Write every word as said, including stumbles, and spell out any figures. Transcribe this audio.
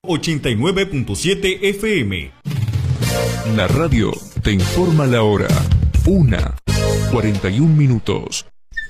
ochenta y nueve punto siete F M. La radio te informa la hora. Una, cuarenta y un minutos.